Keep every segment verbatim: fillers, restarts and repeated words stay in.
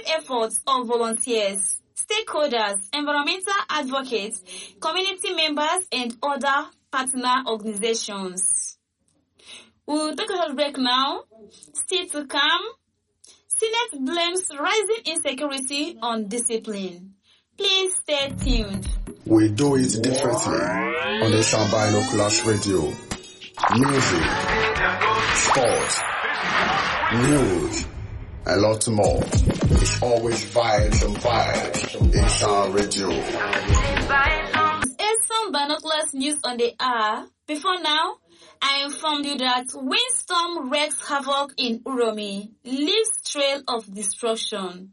efforts of volunteers, stakeholders, environmental advocates, community members, and other partner organizations. We'll take a short break now. Still to come, Senate blames rising insecurity on discipline. Please stay tuned. We do it differently on the Asian Binoculars Radio. Music, sports, news, a lot more. It's always vibes and vibes. Asian Radio. Asian Binoculars News on the hour. Before now, I informed you that windstorm wreaks havoc in Uromi, leaves trail of destruction.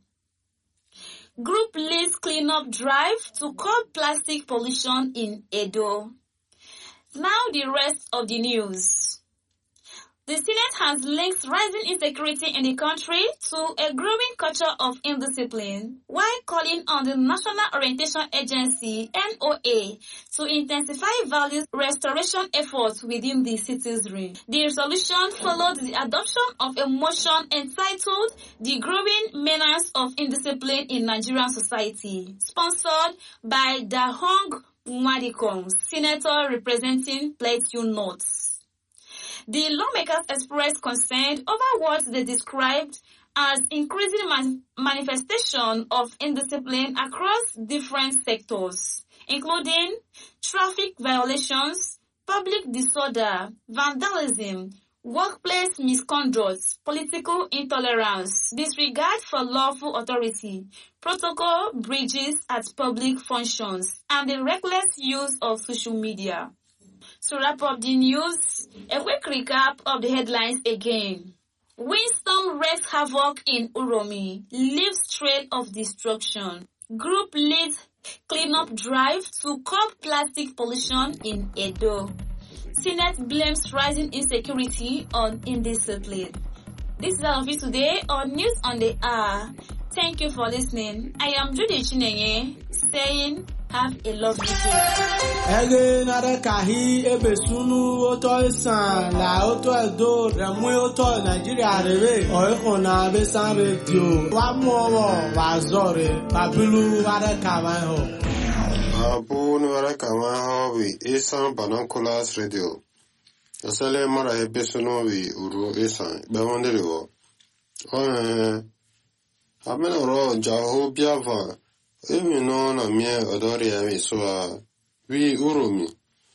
Group leads cleanup drive to curb plastic pollution in Edo. Now the rest of the news. The Senate has linked rising insecurity in the country to a growing culture of indiscipline, while calling on the National Orientation Agency (N O A) to intensify values restoration efforts within the citizenry. The resolution followed the adoption of a motion entitled "The Growing Menace of Indiscipline in Nigerian Society," sponsored by Dahong Mwadikom, Senator representing Plateau North. The lawmakers expressed concern over what they described as increasing man- manifestation of indiscipline across different sectors, including traffic violations, public disorder, vandalism, workplace misconduct, political intolerance, disregard for lawful authority, protocol breaches at public functions, and the reckless use of social media. To wrap up the news, a quick recap of the headlines again. Windstorm wreaks havoc in Uromi, leaves trail of destruction. Group leads cleanup drive to curb plastic pollution in Edo. Senate blames rising insecurity on indiscipline. This is all of it today on News on the Hour. Thank you for listening. I am Judy Chinenye saying have a lovely day. Ege nare kahi ebe sunu oto isan la oto edo remwe oto Nigeria rebe oikona besan radio wa muowo wa zore babilu ware kama ho. Abu ni ware kama ho wi Asian Binoculars Radio. Asale mara ebe sunu wi uru isan be wondere wo. Oh amena ro jaho biava. Emi no na mie odori emi so a wi uromi.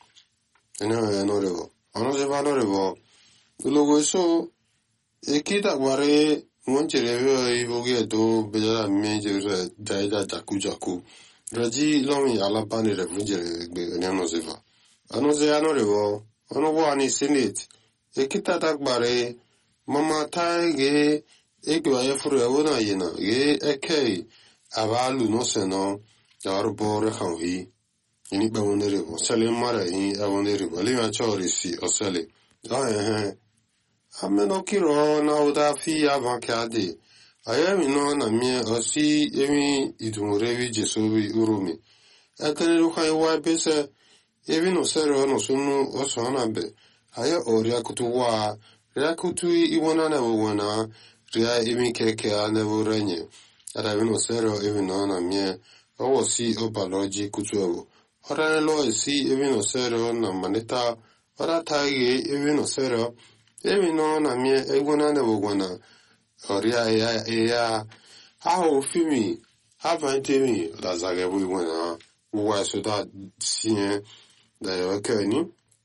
Ena eno revo. Ono se va no revo. Logo so ekita gware monjere ve iboge do bejara meje re jaida jaku jaku. Raji lomi alapani revunjere gbe ena no se va. Ano se ano revo. Ono wa ni senate. Ekita tagbare mama taige egwa efuru ewona yena ge ekei avalu no seno darbore khawi ini ba wonere bo sale mara ini awonere bo le ma chori si osale ah eh ameno kiro na oda fi avankade ayemi no na mi osi emi idumurewi jesobi urumi akane ru kai wa pese evi no sero no sunu osona be aya oria kutuwa ria kutu iwona na wona ria emi keke ana worenye Ara vino sero evino na mie owo si obaloji kutuo. Ora lo si evino sero na maneta. Ora taige evino sero evino na mie egwana na bogwana. Oria ya ya aho fimi avantemi la zagabu igwana. Uwa soda sien da yo keni.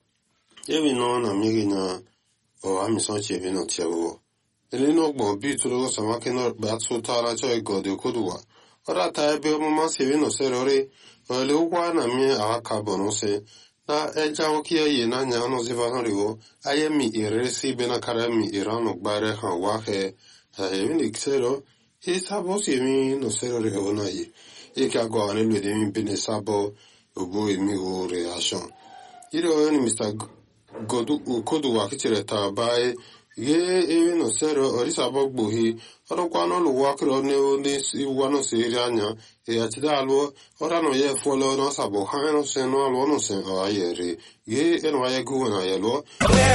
Evino na mie na o amison che evino tiago. Elino gbo bi tulo sama keno batso tara cho egode kodwa. Ora ta ebe mama se vino serore. Ole ugwa na mi aka bonose. Na eja oki ye na nya no zivano rigo. Aye mi iresi bena kara mi irano gbare han wahe. Aye mi xero. E sabo se mi no serore ona yi. E ka go ane le de mi bene sabo obo e mi go reaction. Iro ni mister Godu kodwa kitire ta bae ye ewe no sero orisa bogbohi oro kwano lu wakro ne oni iwano seri anya e atida alwo ora no ye folo no sabo ha no se no alwo no se ayere ye eno aye gu na ye lo